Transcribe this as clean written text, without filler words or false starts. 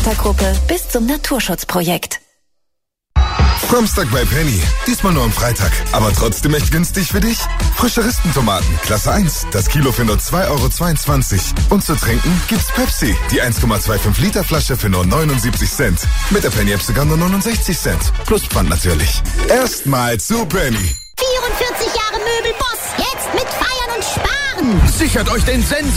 Theatergruppe bis zum Naturschutzprojekt. Samstag bei Penny. Diesmal nur am Freitag. Aber trotzdem echt günstig für dich. Frische Ristentomaten, Klasse 1. Das Kilo für nur 2,22 €. Und zu trinken gibt's Pepsi. Die 1,25 Liter Flasche für nur 79 Cent. Mit der Penny-App sogar nur 69 Cent. Plus Pfand natürlich. Erstmal zu Penny. 44 Jahre Möbelboss. Jetzt mit Feiern und Sparen. Sichert euch den